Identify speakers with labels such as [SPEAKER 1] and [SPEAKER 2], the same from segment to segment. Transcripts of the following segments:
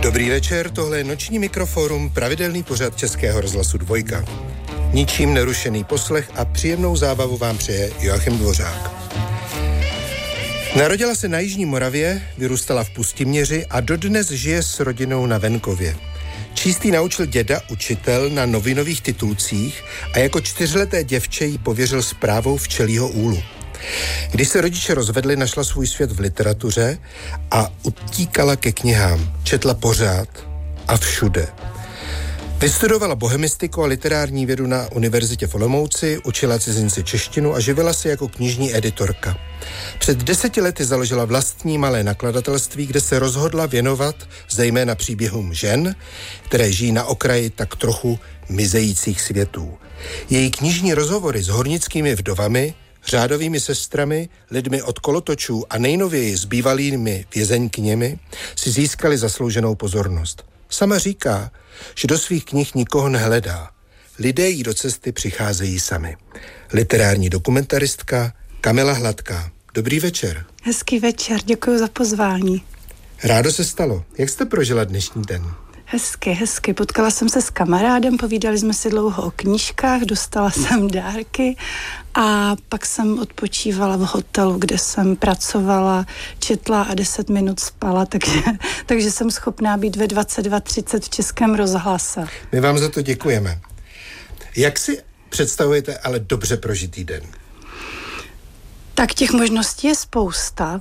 [SPEAKER 1] Dobrý večer, tohle je Noční mikroforum, pravidelný pořad Českého rozhlasu Dvojka. Ničím nerušený poslech a příjemnou zábavu vám přeje Joachim Dvořák. Narodila se na Jižní Moravě, vyrůstala v Pustiměři a dodnes žije s rodinou na venkově. Číst jí naučil děda, učitel na novinových titulcích a jako 4leté děvče jí pověřil správou Včelího úlu. Když se rodiče rozvedli, našla svůj svět v literatuře a utíkala ke knihám. Četla pořád a všude. Vystudovala bohemistiku a literární vědu na univerzitě v Olomouci, učila cizinci češtinu a živila se jako knižní editorka. Před 10 lety založila vlastní malé nakladatelství, kde se rozhodla věnovat zejména příběhům žen, které žijí na okraji tak trochu mizejících světů. Její knižní rozhovory s hornickými vdovami, řádovými sestrami, lidmi od kolotočů a nejnověji s bývalými vězeňkyněmi si získali zaslouženou pozornost. Sama říká, že do svých knih nikoho nehledá. Lidé jí do cesty přicházejí sami. Literární dokumentaristka Kamila Hladká. Dobrý večer.
[SPEAKER 2] Hezký večer, děkuji za pozvání.
[SPEAKER 1] Rádo se stalo. Jak jste prožila dnešní den?
[SPEAKER 2] Hezky. Potkala jsem se s kamarádem, povídali jsme si dlouho o knížkách, dostala jsem dárky a pak jsem odpočívala v hotelu, kde jsem pracovala, četla a 10 minut spala, takže jsem schopná být ve 22:30 v Českém rozhlase.
[SPEAKER 1] My vám za to děkujeme. Jak si představujete ale dobře prožitý den?
[SPEAKER 2] Tak těch možností je spousta.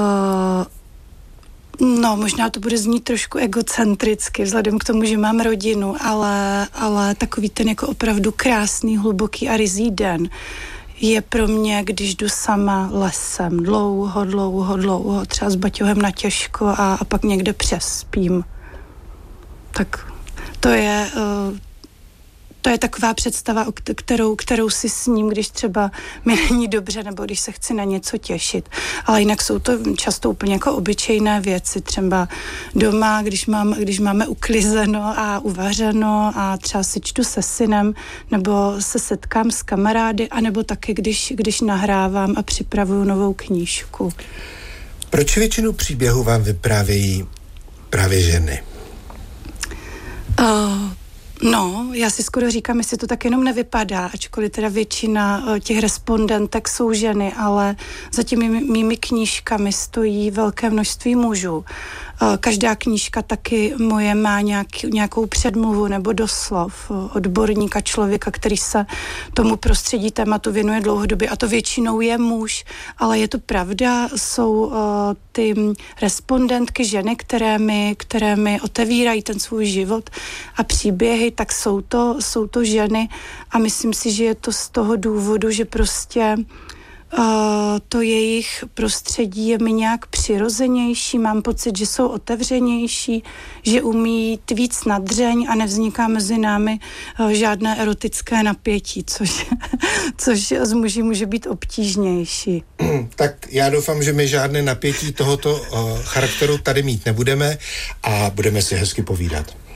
[SPEAKER 2] No, možná to bude znít trošku egocentricky, vzhledem k tomu, že mám rodinu, ale takový ten jako opravdu krásný, hluboký a ryzí den je pro mě, když jdu sama lesem dlouho, třeba s baťohem na těžko a pak někde přespím. Tak to je taková představa, kterou si sním, když třeba mi není dobře, nebo když se chci na něco těšit. Ale jinak jsou to často úplně jako obyčejné věci. Třeba doma, když máme uklizeno a uvařeno a třeba si čtu se synem, nebo se setkám s kamarády, anebo taky, když nahrávám a připravuju novou knížku.
[SPEAKER 1] Proč většinu příběhů vám vyprávějí právě ženy?
[SPEAKER 2] No, já si skoro říkám, jestli to tak jenom nevypadá, ačkoliv teda většina těch respondentek jsou ženy, ale za těmi mými knížkami stojí velké množství mužů. Každá knížka taky moje má nějakou předmluvu nebo doslov odborníka, člověka, který se tomu prostředí tématu věnuje dlouhodobě, a to většinou je muž, ale je to pravda, jsou ty respondentky ženy, které mi otevírají ten svůj život a příběhy, tak jsou to ženy a myslím si, že je to z toho důvodu, že prostě to jejich prostředí je mi nějak přirozenější, mám pocit, že jsou otevřenější, že umí jít víc na dřeň a nevzniká mezi námi žádné erotické napětí, což z muží může být obtížnější.
[SPEAKER 1] Tak já doufám, že my žádné napětí tohoto charakteru tady mít nebudeme a budeme si hezky povídat.